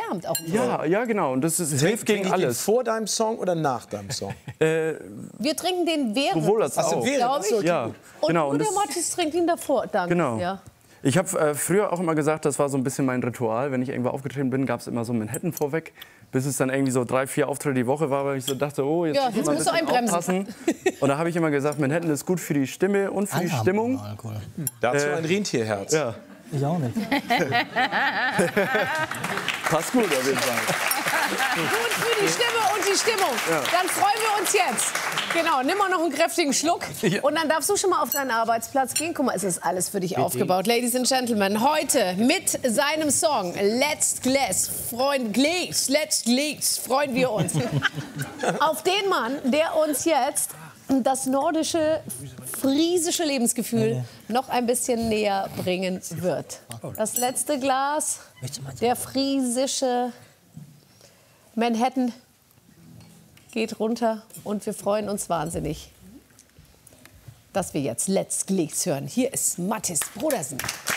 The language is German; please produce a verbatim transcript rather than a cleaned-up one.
erwärmt auch. Ja, ja, genau. Und das ist, hilft gegen alles. Vor deinem Song oder nach deinem Song? äh, Wir trinken den während. Sowohl als auch. Glaube ich. Ja, und genau. nur der Und das- Mattis trinkt ihn davor. Danke. Genau. Ja. Ich habe äh, früher auch immer gesagt, das war so ein bisschen mein Ritual. Wenn ich irgendwo aufgetreten bin, gab es immer so Manhattan vorweg. Bis es dann irgendwie so drei, vier Auftritte die Woche war, weil ich so dachte, oh, jetzt, Ja, muss ich jetzt mal ein musst du bisschen einbremsen. aufpassen. Und da habe ich immer gesagt, Manhattan ist gut für die Stimme und für die Stimmung. Alkohol. Dazu Äh, ein Rentierherz. Ja, Ich auch nicht. passt gut auf jeden Fall. Gut für die Stimme und die Stimmung. Dann freuen wir uns jetzt. Genau, nimm mal noch einen kräftigen Schluck. Und dann darfst du schon mal auf deinen Arbeitsplatz gehen. Guck mal, es ist alles für dich aufgebaut. Ladies and Gentlemen, heute mit seinem Song Let's Glass, Freund Glass, Let's Glass, freuen wir uns auf den Mann, der uns jetzt das nordische, friesische Lebensgefühl noch ein bisschen näher bringen wird. Das letzte Glas, der friesische Manhattan geht runter und wir freuen uns wahnsinnig, dass wir jetzt Let's Glass hören. Hier ist Mattis Brodersen.